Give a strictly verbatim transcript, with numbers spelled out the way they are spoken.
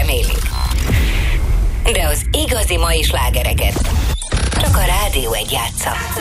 remélik. De az igazi mai slágereket csak a Rádió egy játsza.